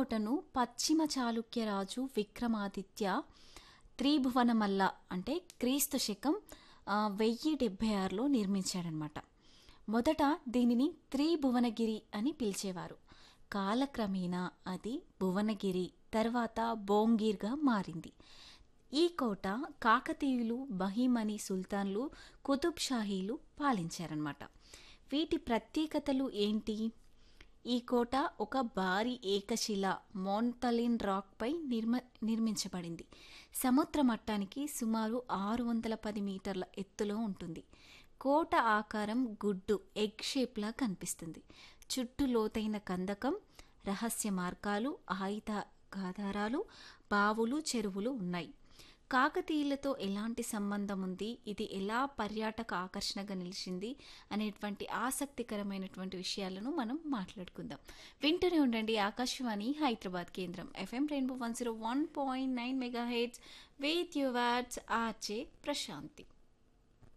కోటను పశ్చిమ చాళుక్య రాజు విక్రమాదిత్య త్రిభువనమల్ల అంటే క్రీస్తు శకం 1076లో నిర్మించాడనమాట. మొదట దీనిని త్రిభువనగిరి అని పిలిచేవారు. కాలక్రమేణా అది భువనగిరి, తర్వాత బోంగీర్గా మారింది. ఈ కోట కాకతీయులు, బహీమనీ సుల్తాన్లు, కుతుబ్ షాహీలు పాలించారనమాట. వీటి ప్రత్యేకతలు ఏంటి? ఈ కోట ఒక భారీ ఏకశిల మోంతలిన్ రాక్పై నిర్మించబడింది. సముద్ర మట్టానికి సుమారు 610 మీటర్ల ఎత్తులో ఉంటుంది. కోట ఆకారం గుడ్డు ఎగ్ షేప్లా కనిపిస్తుంది. చుట్టూ లోతైన కందకం, రహస్య మార్గాలు, ఆయుధాగారాలు, బావులు, చెరువులు ఉన్నాయి. కాకతీయులతో ఎలాంటి సంబంధం ఉంది, ఇది ఎలా పర్యాటక ఆకర్షణగా నిలిచింది అనేటువంటి ఆసక్తికరమైనటువంటి విషయాలను మనం మాట్లాడుకుందాం. వింటూనే ఉండండి ఆకాశవాణి హైదరాబాద్ కేంద్రం FM rainbow 101.9 megahertz with your RJ Prashanti.